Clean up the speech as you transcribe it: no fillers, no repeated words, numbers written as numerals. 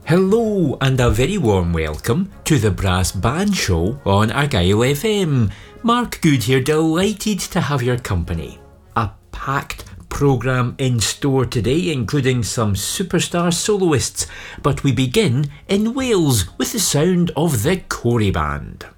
Hello and a very warm welcome to the Brass Band Show on Argyll FM. Mark Good here, delighted to have your company. A packed programme in store today, including some superstar soloists, but we begin in Wales with the sound of the Cory Band.